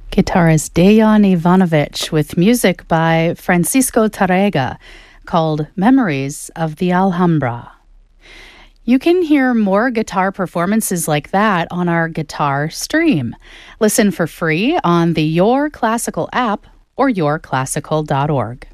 Guitarist Dejan Ivanovic with music by Francisco Tarrega called Memories of the Alhambra. You can hear more guitar performances like that on our guitar stream. Listen for free on the Your Classical app or yourclassical.org.